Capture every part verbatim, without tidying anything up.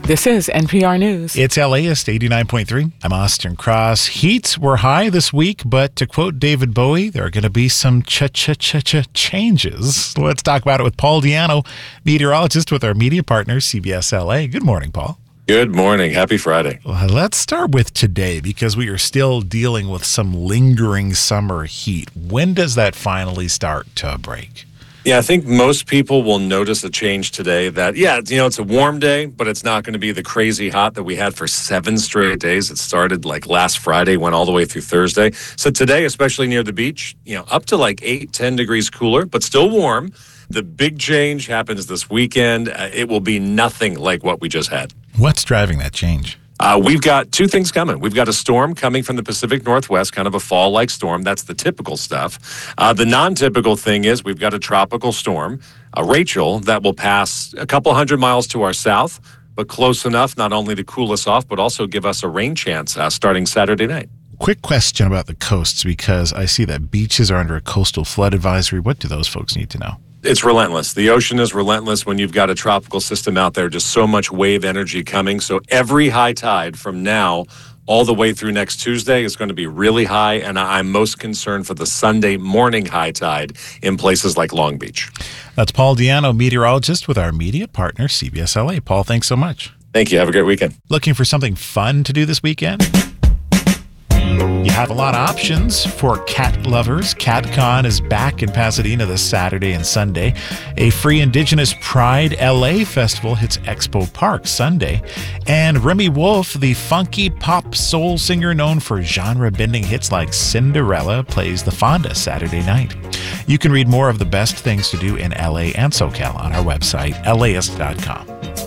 This is N P R News. It's LAist eighty-nine point three. I'm Austin Cross. Heats were high this week, but to quote David Bowie, there are going to be some cha-cha-cha-cha changes. Let's talk about it with Paul Di'Anno, meteorologist with our media partner, C B S L A. Good morning, Paul. Good morning. Happy Friday. Well, let's start with today because we are still dealing with some lingering summer heat. When does that finally start to break? Yeah, I think most people will notice a change today that, yeah, you know, it's a warm day, but it's not going to be the crazy hot that we had for seven straight days. It started like last Friday, went all the way through Thursday. So today, especially near the beach, you know, up to like eight, ten degrees cooler, but still warm. The big change happens this weekend. Uh, it will be nothing like what we just had. What's driving that change? Uh, we've got two things coming. We've got a storm coming from the Pacific Northwest, kind of a fall-like storm. That's the typical stuff. Uh, the non-typical thing is we've got a tropical storm, uh, Rachel, that will pass a couple hundred miles to our south, but close enough not only to cool us off, but also give us a rain chance uh, starting Saturday night. Quick question about the coasts, because I see that beaches are under a coastal flood advisory. What do those folks need to know? It's relentless. The ocean is relentless when you've got a tropical system out there, just so much wave energy coming. So every high tide from now all the way through next Tuesday is going to be really high, and I'm most concerned for the Sunday morning high tide in places like Long Beach. That's Paul Di'Anno, meteorologist with our media partner, C B S L A. Paul, thanks so much. Thank you. Have a great weekend. Looking for something fun to do this weekend? You have a lot of options for cat lovers. CatCon is back in Pasadena this Saturday and Sunday. A free Indigenous Pride L A festival hits Expo Park Sunday. And Remy Wolf, the funky pop soul singer known for genre-bending hits like Cinderella, plays the Fonda Saturday night. You can read more of the best things to do in L A and SoCal on our website, L A ist dot com.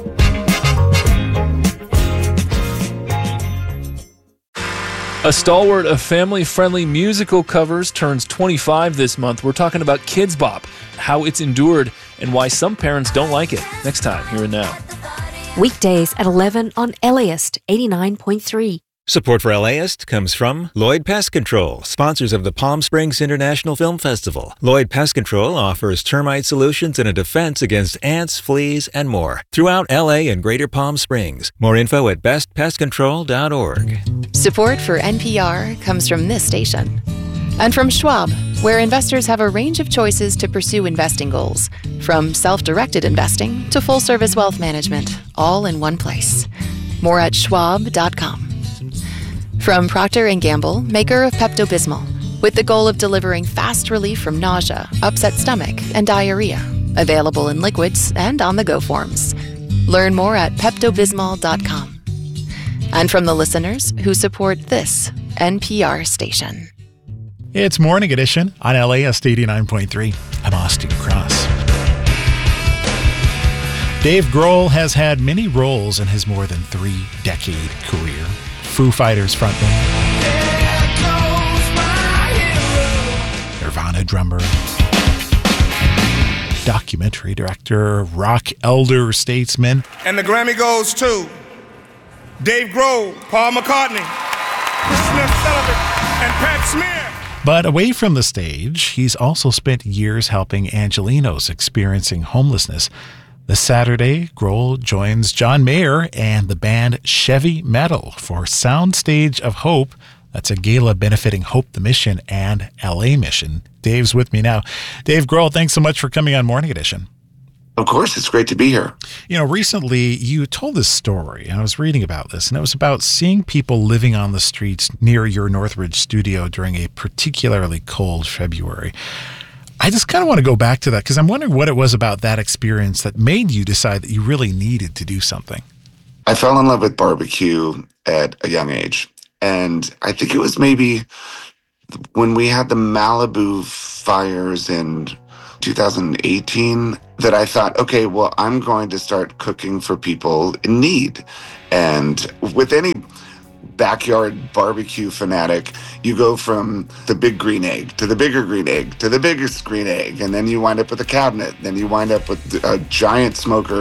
A stalwart of family-friendly musical covers turns twenty-five this month. We're talking about Kidz Bop, how it's endured, and why some parents don't like it. Next time, Here and Now. Weekdays at eleven on LAist eighty-nine point three. Support for LAist comes from Lloyd Pest Control, sponsors of the Palm Springs International Film Festival. Lloyd Pest Control offers termite solutions and a defense against ants, fleas, and more throughout L A and Greater Palm Springs. More info at best pest control dot org. Support for N P R comes from this station. And from Schwab, where investors have a range of choices to pursue investing goals, from self-directed investing to full-service wealth management, all in one place. More at schwab dot com. From Procter and Gamble, maker of Pepto-Bismol, with the goal of delivering fast relief from nausea, upset stomach, and diarrhea. Available in liquids and on-the-go forms. Learn more at pepto bismol dot com. And from the listeners who support this N P R station. It's Morning Edition on LAist eighty-nine point three. I'm Austin Cross. Dave Grohl has had many roles in his more than three-decade career. Foo Fighters frontman, Nirvana drummer, documentary director, rock elder statesman. And the Grammy goes to Dave Grohl, Paul McCartney, Smith Sullivan, and Pat Smear. But away from the stage, he's also spent years helping Angelenos experiencing homelessness. This Saturday, Grohl joins John Mayer and the band Chevy Metal for Soundstage of Hope. That's a gala benefiting Hope the Mission and L A Mission. Dave's with me now. Dave Grohl, thanks so much for coming on Morning Edition. Of course, it's great to be here. You know, recently you told this story, and I was reading about this, and it was about seeing people living on the streets near your Northridge studio during a particularly cold February. I just kind of want to go back to that because I'm wondering what it was about that experience that made you decide that you really needed to do something. I fell in love with barbecue at a young age. And I think it was maybe when we had the Malibu fires in two thousand eighteen that I thought, okay, well, I'm going to start cooking for people in need. And with any backyard barbecue fanatic, you go from the big green egg to the bigger green egg to the biggest green egg, and then you wind up with a cabinet, then you wind up with a giant smoker